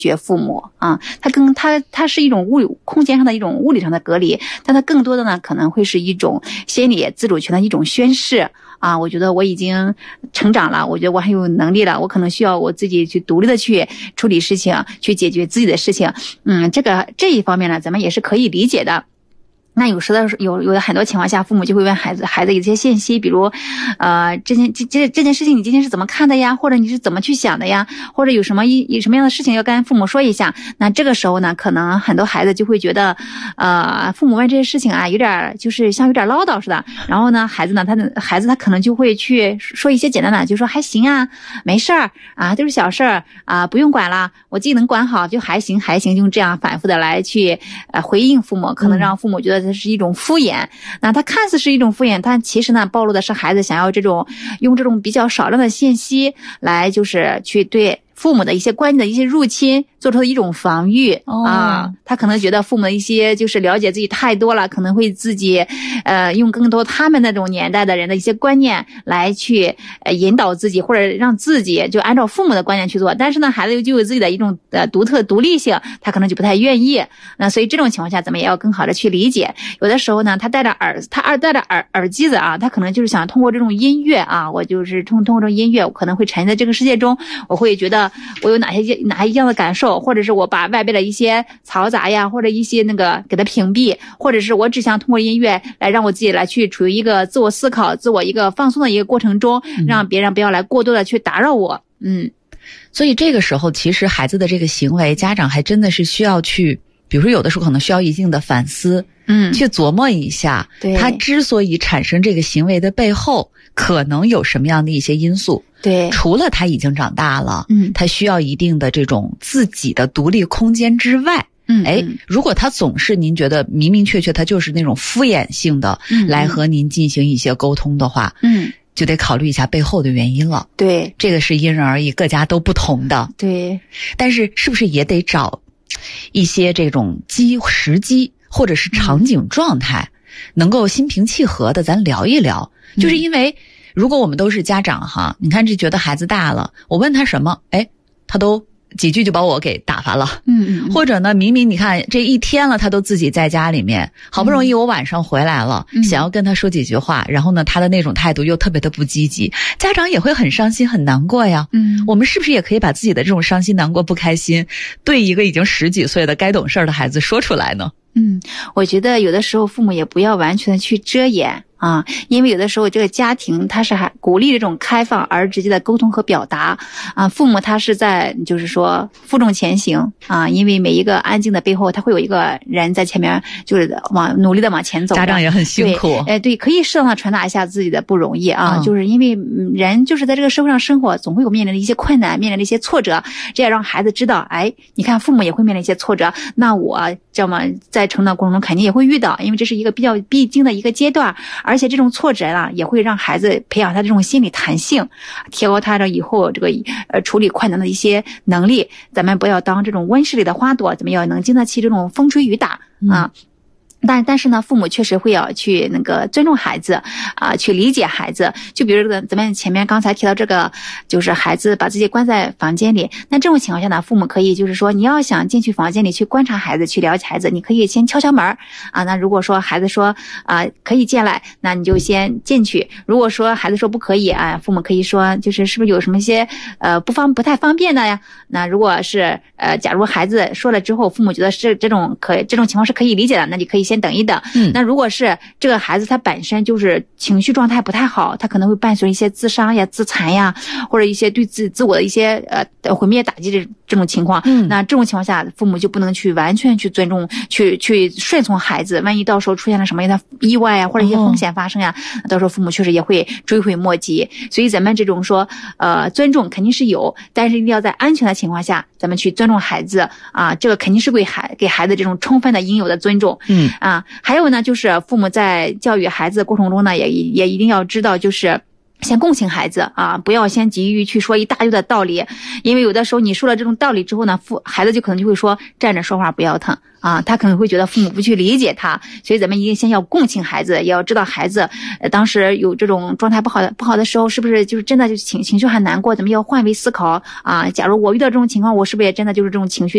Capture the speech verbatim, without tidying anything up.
绝父母啊，它跟它它是一种物理空间上的一种物理上的隔离，但它更多的呢可能会是一种心理自主权的一种宣示啊。我觉得我已经成长了，我觉得我很有能力了，我可能需要我自己去独立的去处理事情，去解决自己的事情。嗯，这个这一方面呢，咱们也是可以理解的。那有时的有有的很多情况下，父母就会问孩子孩子一些信息，比如，呃，这件这这这件事情你今天是怎么看的呀？或者你是怎么去想的呀？或者有什么一有什么样的事情要跟父母说一下？那这个时候呢，可能很多孩子就会觉得，呃，父母问这些事情啊，有点就是像有点唠叨似的。然后呢，孩子呢，他的孩子他可能就会去说一些简单的，就说还行啊，没事儿啊，都是小事儿啊，不用管了，我自己能管好，就还行还行，就这样反复的来去呃回应父母，可能让父母觉得这是一种敷衍。那他看似是一种敷衍，但其实呢，暴露的是孩子想要这种用这种比较少量的信息来就是去对父母的一些关键的一些入侵做出的一种防御、哦、啊，他可能觉得父母的一些就是了解自己太多了，可能会自己呃用更多他们那种年代的人的一些观念来去呃引导自己，或者让自己就按照父母的观念去做。但是呢，孩子就有自己的一种呃独特独立性，他可能就不太愿意。那所以这种情况下，咱们也要更好的去理解。有的时候呢，他戴着耳他耳戴着耳耳机子啊，他可能就是想通过这种音乐啊，我就是通通过这种音乐，我可能会沉浸在这个世界中，我会觉得我有哪些哪一样的感受，或者是我把外边的一些嘈杂呀，或者一些那个给它屏蔽，或者是我只想通过音乐来让我自己来去处于一个自我思考、自我一个放松的一个过程中，让别人不要来过多的去打扰我。嗯， 所以这个时候其实孩子的这个行为，家长还真的是需要去，比如说有的时候可能需要一定的反思，嗯，去琢磨一下，对，他之所以产生这个行为的背后，可能有什么样的一些因素。 对， 除了他已经长大了，嗯，他需要一定的这种自己的独立空间之外，嗯，哎，如果他总是您觉得明明确确他就是那种敷衍性的，嗯，来和您进行一些沟通的话，嗯，就得考虑一下背后的原因了。对，这个是因人而异，各家都不同的。对，但是是不是也得找一些这种机时机或者是场景状态，嗯，能够心平气和的咱聊一聊，嗯，就是因为如果我们都是家长哈，你看这觉得孩子大了，我问他什么，哎，他都几句就把我给打发了。嗯嗯。或者呢，明明你看这一天了，他都自己在家里面，好不容易我晚上回来了，嗯，想要跟他说几句话，然后呢，他的那种态度又特别的不积极，家长也会很伤心很难过呀。嗯。我们是不是也可以把自己的这种伤心难过不开心，对一个已经十几岁的该懂事的孩子说出来呢？ 嗯，我觉得有的时候父母也不要完全的去遮掩啊，因为有的时候这个家庭他是还鼓励这种开放而直接的沟通和表达啊，父母他是在就是说负重前行啊，因为每一个安静的背后，他会有一个人在前面，就是往努力的往前走。 家长也很辛苦。 哎，对，可以适当的传达一下自己的不容易啊，嗯，就是因为人就是在这个社会上生活，总会有面临的一些困难，面临的一些挫折，这样让孩子知道，哎，你看父母也会面临一些挫折，那我这么在成长过程中肯定也会遇到，因为这是一个比较必经的一个阶段，而且这种挫折啊，也会让孩子培养他这种心理弹性，提高他的以后这个呃处理困难的一些能力。咱们不要当这种温室里的花朵，咱们要能经得起这种风吹雨打啊。嗯，但但是呢，父母确实会要去那个尊重孩子啊，去理解孩子。就比如这个咱们前面刚才提到这个，就是孩子把自己关在房间里，那这种情况下呢，父母可以就是说，你要想进去房间里去观察孩子，去了解孩子，你可以先敲敲门啊。那如果说孩子说啊可以进来，那你就先进去。如果说孩子说不可以啊，父母可以说就是是不是有什么一些呃不方不太方便的呀？那如果是呃假如孩子说了之后，父母觉得是这种可这种情况是可以理解的，那你可以先等一等。嗯，那如果是这个孩子他本身就是情绪状态不太好，他可能会伴随一些自杀呀、自残呀，或者一些对自自我的一些呃毁灭打击这这种情况。嗯，那这种情况下，父母就不能去完全去尊重、去去顺从孩子。万一到时候出现了什么样的意外呀，或者一些风险发生呀，哦，到时候父母确实也会追悔莫及。所以咱们这种说呃尊重肯定是有，但是一定要在安全的情况下，咱们去尊重孩子啊，这个肯定是给孩给孩子这种充分的应有的尊重。嗯啊。还有呢，就是父母在教育孩子的过程中呢，也也一定要知道，就是先共情孩子啊，不要先急于去说一大堆的道理，因为有的时候你说了这种道理之后呢，父孩子就可能就会说站着说话不腰疼啊，他可能会觉得父母不去理解他，所以咱们一定先要共情孩子，也要知道孩子呃当时有这种状态不好的不好的时候，是不是就是真的就情情绪很难过，咱们要换位思考啊，假如我遇到这种情况，我是不是也真的就是这种情绪